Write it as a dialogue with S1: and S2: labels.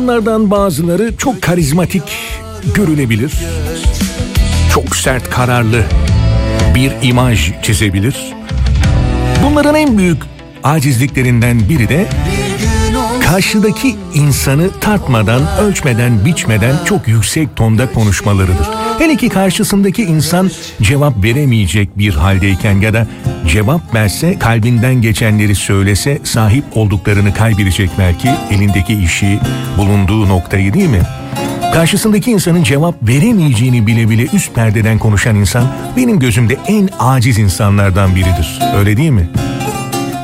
S1: Bunlardan bazıları çok karizmatik görülebilir. Çok sert, kararlı bir imaj çizebilir. Bunların en büyük acizliklerinden biri de karşıdaki insanı tartmadan, ölçmeden, biçmeden çok yüksek tonda konuşmalarıdır. Hele ki karşısındaki insan cevap veremeyecek bir haldeyken ya da cevap verse, kalbinden geçenleri söylese sahip olduklarını kaybedecek belki, elindeki işi, bulunduğu noktayı, değil mi? Karşısındaki insanın cevap veremeyeceğini bile bile üst perdeden konuşan insan benim gözümde en aciz insanlardan biridir. Öyle değil mi?